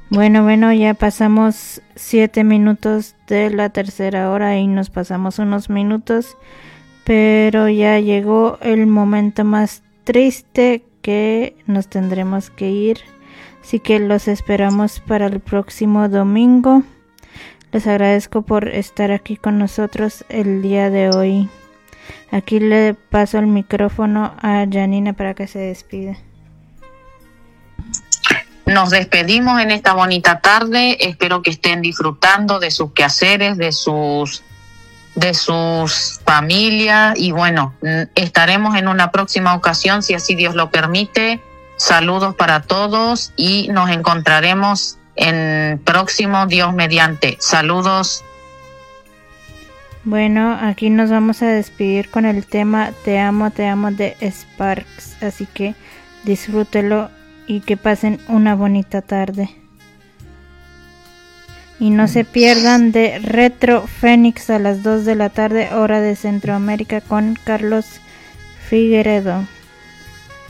Bueno, ya pasamos 7 minutos de la tercera hora y nos pasamos unos minutos, pero ya llegó el momento más triste que nos tendremos que ir, así que los esperamos para el próximo domingo. Les agradezco por estar aquí con nosotros el día de hoy. Aquí le paso el micrófono a Janina para que se despida. Nos despedimos en esta bonita tarde. Espero que estén disfrutando de sus quehaceres, de sus familias, y bueno, estaremos en una próxima ocasión si así Dios lo permite. Saludos para todos y nos encontraremos en próximo Dios mediante. Saludos. Bueno, aquí nos vamos a despedir con el tema Te amo de Sparks, así que disfrútelo y que pasen una bonita tarde. Y no se pierdan de Retro Fénix a las 2 de la tarde, hora de Centroamérica, con Carlos Figueredo.